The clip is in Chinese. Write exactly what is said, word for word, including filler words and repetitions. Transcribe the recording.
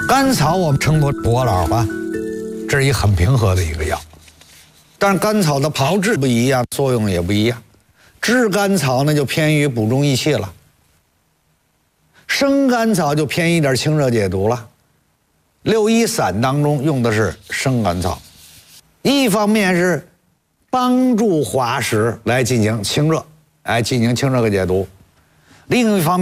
甘草我们称作伯老啊，这是一很平和的一个药。但是甘草的炮制不一样，作用也不一样。炙甘草呢就偏于补中益气了，生甘草就偏一点清热解毒了。六一散当中用的是生甘草，一方面是帮助滑石来进行清热，哎，进行清热和解毒；另一方面。